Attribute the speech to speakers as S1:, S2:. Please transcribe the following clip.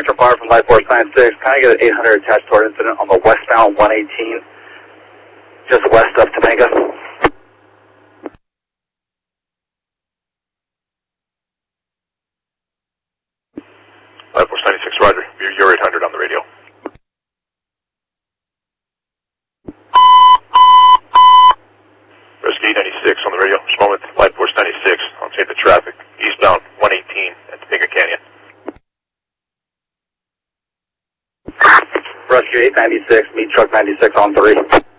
S1: Vector Fire from Life Force 96. Can I get an 800 attached toward incident on the westbound 118, just west of Topanga?
S2: Life Force 96, roger. You're 800 on the radio. Rescue 96 on the radio. This moment, Life Force 96 on scene of traffic. Eastbound 118 at Topanga Canyon.
S1: Rescue 896, meet truck 96 on 3.